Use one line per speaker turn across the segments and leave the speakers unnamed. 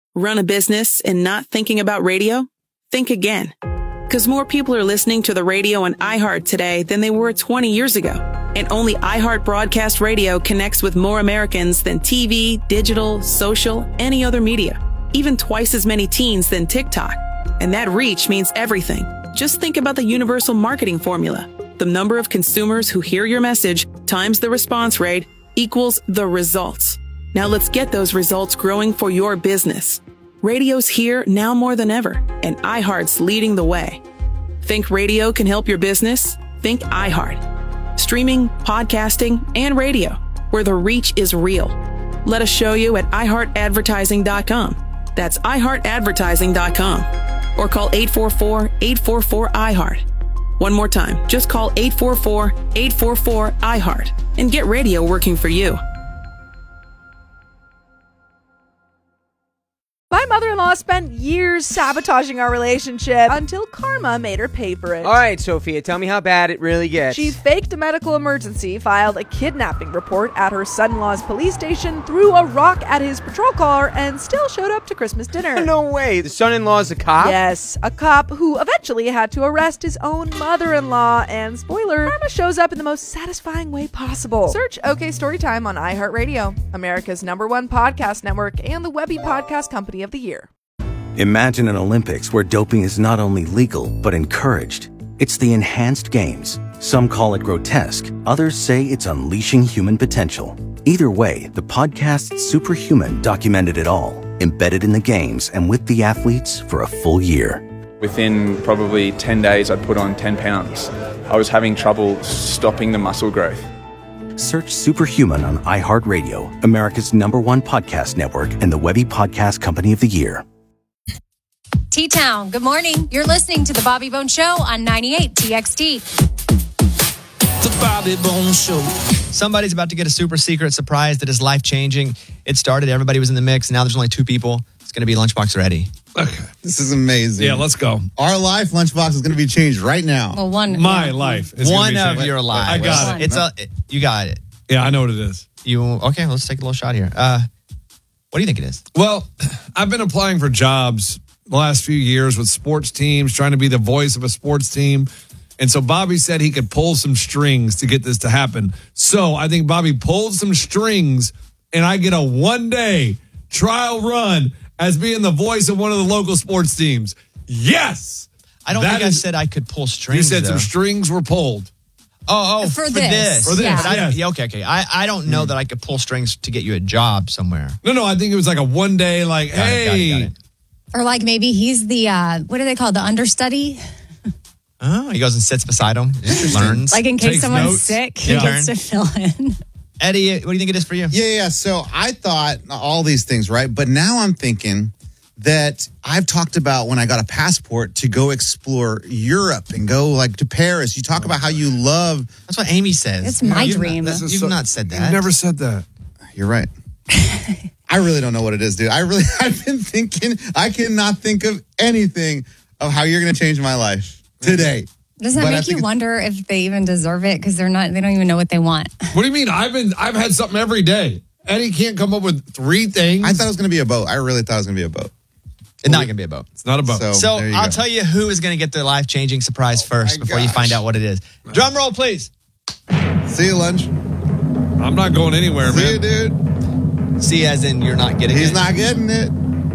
Run a business and not thinking about radio? Think again. Because more people are listening to the radio on iHeart today than they were 20 years ago. And only iHeart Broadcast Radio connects with more Americans than TV, digital, social, any other media. Even twice as many teens than TikTok. And that reach means everything. Just think about the universal marketing formula. The number of consumers who hear your message times the response rate equals the results. Now let's get those results growing for your business. Radio's here now more than ever, and iHeart's leading the way. Think radio can help your business? Think iHeart. Streaming, podcasting, and radio, where the reach is real. Let us show you at iHeartAdvertising.com. That's iHeartAdvertising.com. Or call 844-844-iHeart. One more time, just call 844-844-iHeart and get radio working for you.
My mother-in-law spent years sabotaging our relationship until karma made her pay for it.
All right, Sophia, tell me how bad it really gets.
She faked a medical emergency, filed a kidnapping report at her son-in-law's police station, threw a rock at his patrol car, and still showed up to Christmas dinner.
No way. The son-in-law's a cop?
Yes, a cop who eventually had to arrest his own mother-in-law. And spoiler, karma shows up in the most satisfying way possible. Search OK Storytime on iHeartRadio, America's #1 podcast network and the Webby Podcast Company of the Year.
Imagine an Olympics where doping is not only legal, but encouraged. It's the enhanced games. Some call it grotesque. Others say it's unleashing human potential. Either way, the podcast Superhuman documented it all, embedded in the games and with the athletes for a full year.
Within probably 10 days, I'd put on 10 pounds. I was having trouble stopping the muscle growth.
Search Superhuman on iHeartRadio, America's #1 podcast network and the Webby Podcast Company of the Year.
T-Town, good morning. You're listening to The Bobby Bones Show on 98 TXT.
The Bobby Bones Show.
Somebody's about to get a super secret surprise that is life-changing. It started, everybody was in the mix, and now there's only 2 people. It's going to be Lunchbox or Eddie.
Okay. This is amazing.
Yeah, let's go.
Our life, Lunchbox, is going to be changed right now.
Well,
My life. Is
One
gonna be
of
changed.
your lives.
I got it.
You got it.
Yeah, I know what it is.
Okay, let's take a little shot here. What do you think it is?
Well, I've been applying for jobs the last few years with sports teams, trying to be the voice of a sports team. And so Bobby said he could pull some strings to get this to happen. So I think Bobby pulled some strings, and I get a one-day trial run as being the voice of one of the local sports teams. Yes!
I don't think I said I could pull strings.
You said some strings were pulled.
Oh,
For this.
For this,
Yeah.
yes.
Okay. I don't know that I could pull strings to get you a job somewhere.
No, I think it was like a one-day, like,
Got it.
Or like maybe he's the, what do they call it, the understudy?
Oh, he goes and sits beside him, learns.
Like in case
Takes
someone's
notes.
sick, he
Yeah.
gets to fill in.
Eddie, what do you think it is for you?
Yeah. So I thought all these things, right? But now I'm thinking that I've talked about when I got a passport to go explore Europe and go like to Paris. You talk about how you love.
That's what Amy says.
It's my dream.
You've not said that.
You've never said that.
You're right. I really don't know what it is, dude. I've been thinking, I cannot think of anything of how you're going to change my life today.
Does that make you wonder if they even deserve it? Because they don't even know what they want.
What do you mean? I've had something every day. Eddie can't come up with 3 things.
I thought it was going to be a boat. I really thought it was going to be a boat.
It's not going to be a boat.
It's not a boat.
So
there you
I'll
go.
tell you who is going to get the life-changing surprise first
my
before you
gosh.
find out what it is. Drum roll, please.
See you, Lunch.
I'm not going anywhere,
See you,
man.
dude.
See as in you're not getting it.
He's not getting it.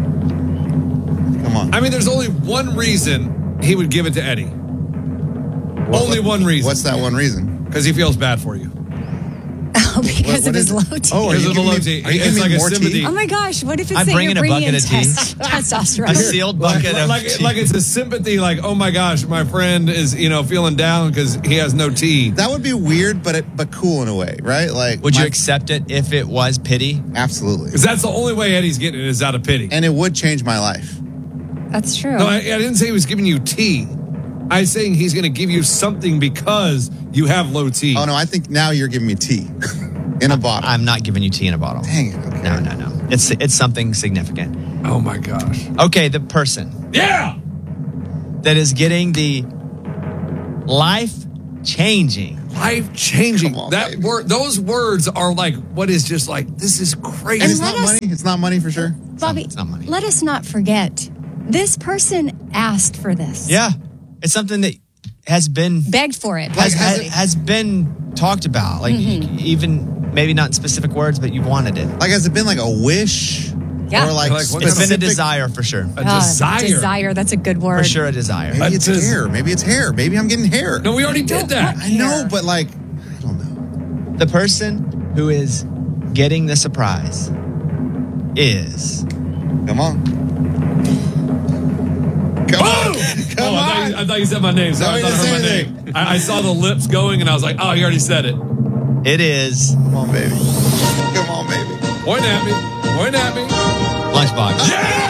Come on.
I mean, there's only one reason he would give it to Eddie. Only one reason.
What's that one reason?
Because he feels bad for you.
Because
What
of his
is
low
it?
T.
Oh, are
Because
you
of the
giving
low
me-
T.
are you
It's
giving
like
me
a
more
sympathy.
tea?
Oh my gosh, what if it's
I'm
that
bringing
you're
a
bringing in
bucket of tea.
testosterone?
A sealed bucket of tea.
Like it's a sympathy, like, oh my gosh, my friend is, feeling down because he has no tea.
That would be weird, but cool in a way, right? Like,
Would you accept it if it was pity?
Absolutely.
Because that's the only way Eddie's getting it is out of pity.
And it would change my life.
That's true.
No, I didn't say he was giving you tea. I was saying he's going to give you something because you have low T.
Oh, no, I think now you're giving me tea in a bottle.
I'm not giving you tea in a bottle.
Dang it. Okay.
No. It's something significant.
Oh my gosh.
Okay, the person
Yeah.
that is getting the life-changing
life-changing.
Come on,
That
baby.
word, those words are like what is just like, this is crazy.
And it's not money. It's not money for sure.
Bobby,
It's not money.
let us not forget, this person asked for this.
Yeah. It's something that has been
Begged for it.
has been talked about. Like even maybe not in specific words, but you've wanted it.
Like, has it been like a wish?
Yeah.
Or like,
Like, what-
It's been a
specific-
desire for sure.
A desire.
Desire, that's a good word.
For sure a desire.
Maybe it's
Just-
hair. Maybe it's hair. Maybe I'm getting hair.
No, we already did that.
I know, but like, I don't know.
The person who is getting the surprise is
Come on. Come on. Come on.
I thought you said my name. Sorry,
No,
I
you
thought I heard my
didn't say
name. I saw the lips going, and I was like, oh, you already said it.
it is
Come on, baby. Come on, baby.
Point at me. Point at me.
Lunchbox.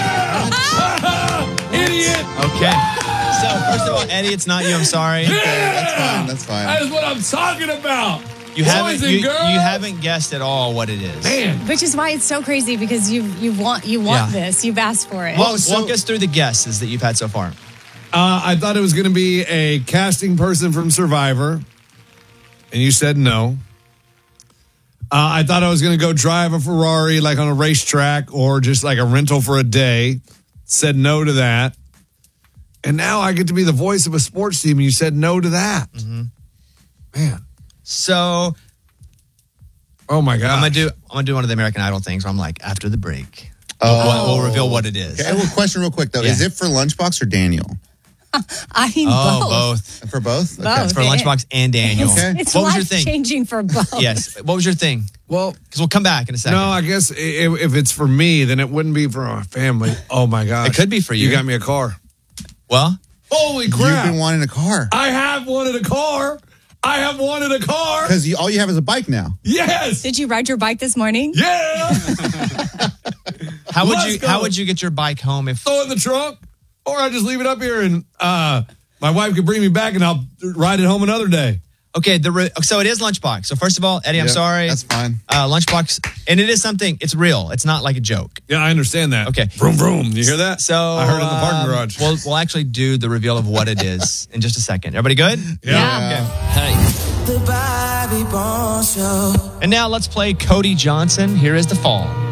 Idiot.
Okay. So first of all, Eddie, it's not you. I'm sorry.
Yeah.
That's fine.
That is what I'm talking about.
You
Boys
haven't
and
you
girls.
haven't guessed at all what it is.
Man.
Which is why it's so crazy because you want
Yeah.
this. You've asked for it.
Walk us through the guesses that you've had so far.
I thought it was going to be a casting person from Survivor, and you said no. I thought I was going to go drive a Ferrari like on a racetrack or just like a rental for a day. Said no to that. And now I get to be the voice of a sports team, and you said no to that. Man.
So
Oh, my God.
I'm gonna do one of the American Idol things where I'm like, after the break,
Oh.
we'll reveal what it is.
Okay, well, question real quick, though.
Yeah.
Is it for Lunchbox or Daniel?
I mean, both.
For both?
Both.
It's for Lunchbox and Daniel.
Okay.
It's
What was your
life
thing?
changing for both.
Yes. What was your thing?
Well,
Because we'll come back in a second.
no, I guess if it's for me, then it wouldn't be for my family. Oh, my God.
It could be for you.
You got me a car.
Well,
Holy
You've
crap.
been wanting a car.
I have wanted a car. I have wanted a car.
Because all you have is a bike now.
Yes.
Did you ride your bike this morning?
Yeah.
how would
Let's
you
go.
how would you get your bike home if
Throw it in the trunk, or I just leave it up here and my wife could bring me back and I'll ride it home another day.
Okay, so it is Lunchbox. So first of all, Eddie, I'm
Yeah,
sorry.
That's fine.
Lunchbox, and it is something. It's real. It's not like a joke.
Yeah, I understand that.
Okay.
Vroom, vroom. You hear that?
So
I heard it in the parking garage.
We'll actually do the reveal of what it is in just a second. Everybody good?
Yeah.
Okay. And now let's play Cody Johnson. Here is The Fall.